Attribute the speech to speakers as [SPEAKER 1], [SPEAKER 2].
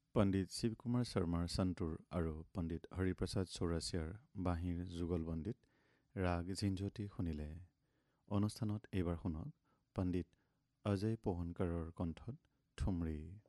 [SPEAKER 1] পণ্ডিত শিৱকুমাৰ শৰ্মাৰ সন্তুৰ আৰু পণ্ডিত হৰিপ্ৰসাদ চৌৰাচিয়াৰ বাঁহীৰ যুগলবন্দীত ৰাগ ঝিঞ্ঝটি শুনিলে। অনুষ্ঠানত এইবাৰ শুনক পণ্ডিত অজয় পোহনকাৰৰ কণ্ঠত ঠুমৰী।